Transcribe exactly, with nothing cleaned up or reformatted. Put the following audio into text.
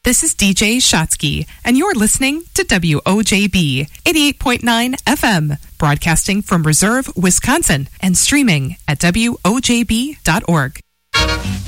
This is D J Shotsky, and you're listening to W O J B eighty-eight point nine F M, broadcasting from Reserve, Wisconsin, and streaming at W O J B dot org.